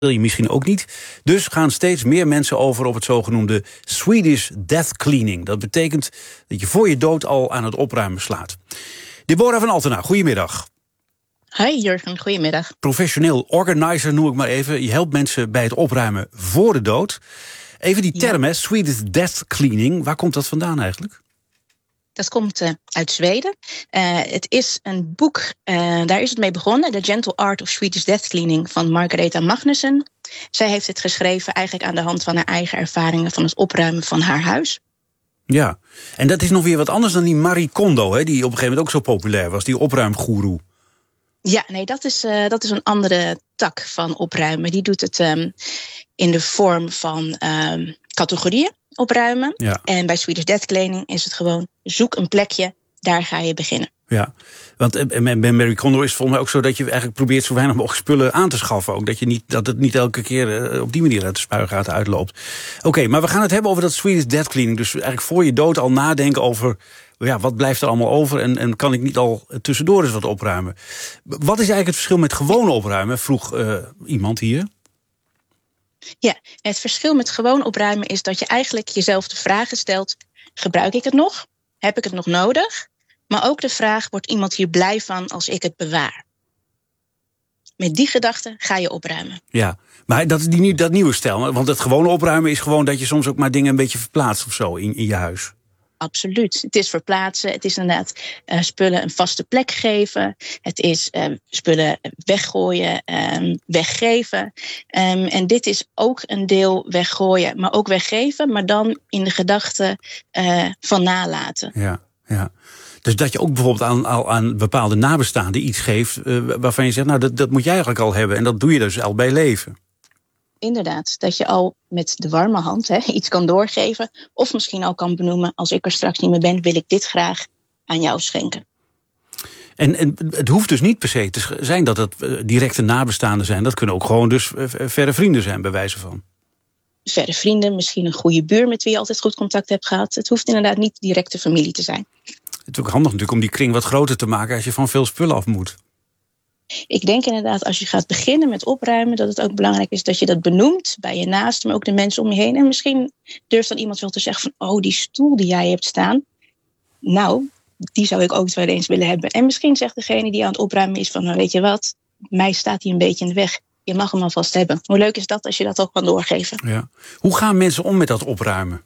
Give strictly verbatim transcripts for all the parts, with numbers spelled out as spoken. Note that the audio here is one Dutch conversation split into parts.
wil je misschien ook niet. Dus gaan steeds meer mensen over op het zogenoemde Swedish death cleaning. Dat betekent dat je voor je dood al aan het opruimen slaat. Deborah van Altena, goedemiddag. Hi Jurgen, goedemiddag. Professioneel organizer noem ik maar even. Je helpt mensen bij het opruimen voor de dood. Even die term, ja. hè, Swedish death cleaning. Waar komt dat vandaan eigenlijk? Dat komt uh, uit Zweden. Uh, het is een boek, uh, daar is het mee begonnen. The Gentle Art of Swedish Death Cleaning van Margareta Magnusson. Zij heeft het geschreven eigenlijk aan de hand van haar eigen ervaringen van het opruimen van haar huis. Ja, en dat is nog weer wat anders dan die Marie Kondo, hè, die op een gegeven moment ook zo populair was, die opruimgoeroe. Ja, nee, dat is, uh, dat is een andere tak van opruimen. Die doet het um, in de vorm van um, categorieën opruimen. Ja. En bij Swedish Death Cleaning is het gewoon zoek een plekje, daar ga je beginnen. Ja, want bij Marie Kondo is het volgens mij ook zo dat je eigenlijk probeert zo weinig mogelijk spullen aan te schaffen. Ook dat, je niet, dat het niet elke keer op die manier uit de spuigaten uitloopt. Oké, okay, maar we gaan het hebben over dat Swedish Death Cleaning. Dus eigenlijk voor je dood al nadenken over, ja, wat blijft er allemaal over en, en kan ik niet al tussendoor eens wat opruimen? Wat is eigenlijk het verschil met gewone opruimen, vroeg uh, iemand hier. Ja, het verschil met gewoon opruimen is dat je eigenlijk jezelf de vragen stelt, gebruik ik het nog? Heb ik het nog nodig? Maar ook de vraag, wordt iemand hier blij van als ik het bewaar? Met die gedachte ga je opruimen. Ja, maar dat is die, dat nieuwe stijl. Want het gewone opruimen is gewoon dat je soms ook maar dingen een beetje verplaatst of zo in, in je huis. Absoluut. Het is verplaatsen. Het is inderdaad uh, spullen een vaste plek geven. Het is uh, spullen weggooien, um, weggeven. Um, en dit is ook een deel weggooien, maar ook weggeven. Maar dan in de gedachte uh, van nalaten. Ja, ja. Dus dat je ook bijvoorbeeld aan, aan bepaalde nabestaanden iets geeft uh, waarvan je zegt, nou, dat, dat moet jij eigenlijk al hebben. En dat doe je dus al bij leven. Inderdaad, dat je al met de warme hand hè, iets kan doorgeven. Of misschien al kan benoemen, als ik er straks niet meer ben, wil ik dit graag aan jou schenken. En, en het hoeft dus niet per se te zijn dat het directe nabestaanden zijn. Dat kunnen ook gewoon dus verre vrienden zijn, bij wijze van. Verre vrienden, misschien een goede buur met wie je altijd goed contact hebt gehad. Het hoeft inderdaad niet directe familie te zijn. Het is ook handig natuurlijk om die kring wat groter te maken als je van veel spullen af moet. Ik denk inderdaad, als je gaat beginnen met opruimen, dat het ook belangrijk is dat je dat benoemt bij je naasten, maar ook de mensen om je heen. En misschien durft dan iemand wel te zeggen van, oh, die stoel die jij hebt staan, nou, die zou ik ook wel eens willen hebben. En misschien zegt degene die aan het opruimen is van, nou, weet je wat, mij staat hij een beetje in de weg. Je mag hem alvast hebben. Hoe leuk is dat als je dat ook kan doorgeven? Ja. Hoe gaan mensen om met dat opruimen?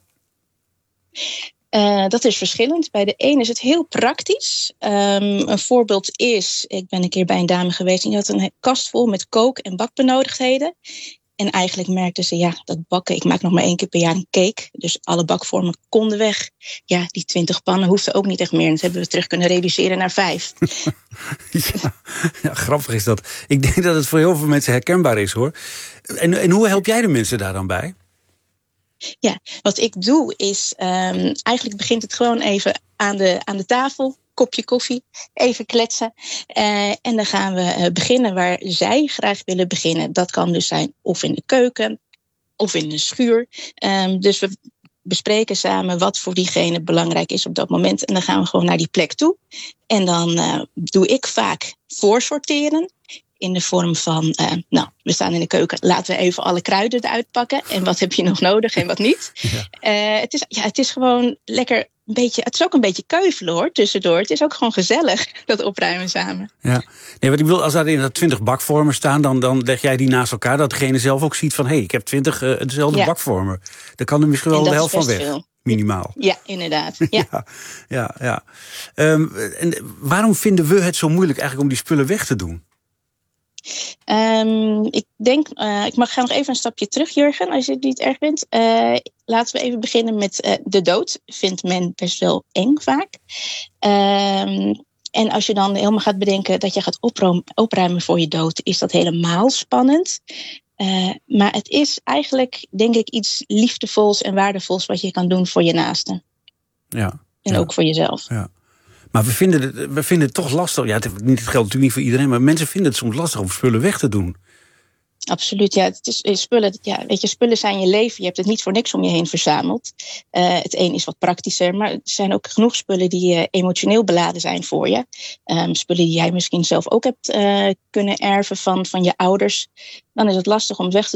Uh, dat is verschillend. Bij de een is het heel praktisch. Um, een voorbeeld is, ik ben een keer bij een dame geweest en die had een kast vol met kook- en bakbenodigdheden. En eigenlijk merkte ze, ja, dat bakken, ik maak nog maar één keer per jaar een cake. Dus alle bakvormen konden weg. Ja, die twintig pannen hoefden ook niet echt meer. En dat hebben we terug kunnen reduceren naar vijf. ja, ja, grappig is dat. Ik denk dat het voor heel veel mensen herkenbaar is, hoor. En, en hoe help jij de mensen daar dan bij? Ja, wat ik doe is, um, eigenlijk begint het gewoon even aan de, aan de tafel, kopje koffie, even kletsen. Uh, en dan gaan we uh, beginnen waar zij graag willen beginnen. Dat kan dus zijn of in de keuken of in de schuur. Um, dus we bespreken samen wat voor diegene belangrijk is op dat moment. En dan gaan we gewoon naar die plek toe. En dan uh, doe ik vaak voorsorteren. In de vorm van, uh, nou, we staan in de keuken, laten we even alle kruiden eruit pakken. En wat heb je nog nodig en wat niet. Ja. Uh, het, is, ja, het is gewoon lekker een beetje, het is ook een beetje keuvelen hoor, tussendoor. Het is ook gewoon gezellig, dat opruimen samen. Ja, nee, wat ik wil, als daar inderdaad twintig bakvormen staan, dan, dan leg jij die naast elkaar, dat degene zelf ook ziet van, hé, hey, ik heb twintig uh, dezelfde ja. bakvormen. Daar kan er misschien wel de helft van weg. Veel. Minimaal. Ja, inderdaad. Ja, ja, ja. ja. Um, en waarom vinden we het zo moeilijk eigenlijk om die spullen weg te doen? Um, ik denk, uh, ik mag gaan nog even een stapje terug, Jurgen, als je het niet erg vindt. Uh, laten we even beginnen met uh, de dood. Vindt men best wel eng vaak. Um, en als je dan helemaal gaat bedenken dat je gaat opruimen, opruimen voor je dood, is dat helemaal spannend. Uh, maar het is eigenlijk, denk ik, iets liefdevols en waardevols wat je kan doen voor je naasten. Ja. En ja. ook voor jezelf. Ja. Maar we vinden, het, we vinden het toch lastig. Ja, het, niet, het geldt natuurlijk niet voor iedereen, maar mensen vinden het soms lastig om spullen weg te doen. Absoluut, ja. Het is, is spullen, ja. Weet je, spullen zijn je leven. Je hebt het niet voor niks om je heen verzameld. Uh, het een is wat praktischer, maar er zijn ook genoeg spullen die uh, emotioneel beladen zijn voor je. Um, spullen die jij misschien zelf ook hebt uh, kunnen erven van, van je ouders. Dan is het lastig om weg te